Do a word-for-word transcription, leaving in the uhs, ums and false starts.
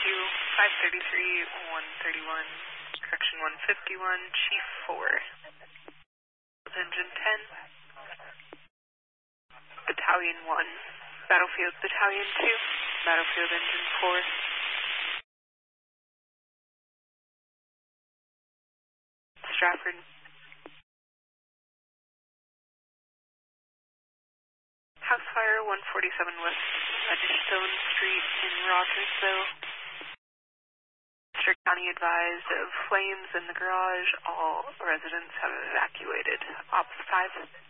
you, five thirty-three, one thirty-one, correction one fifty-one, Chief four. Engine ten. Battalion one. Battlefield Battalion two. Battlefield Engine four. Stratford. House fire one forty-seven West Edgestone Street in Rogersville. District County advised of flames in the garage. All residents have evacuated. Ops five.